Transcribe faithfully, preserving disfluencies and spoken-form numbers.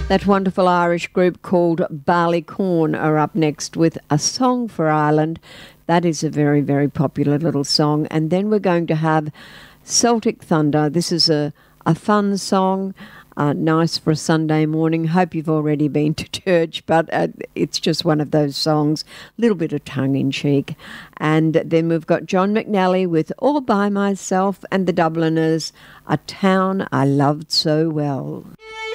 That wonderful Irish group called Barleycorn are up next with A Song for Ireland. That is a very, very popular little song. And then we're going to have Celtic Thunder. This is a, a fun song, uh, nice for a Sunday morning. Hope you've already been to church, but uh, it's just one of those songs, a little bit of tongue-in-cheek. And then we've got John McNally with All By Myself and the Dubliners, A Town I Loved So Well.